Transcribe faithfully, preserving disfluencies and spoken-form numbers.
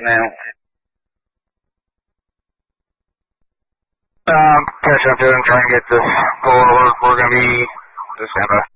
now. Um, catching up to him, trying to get this goal. We're, we're going to be just kind of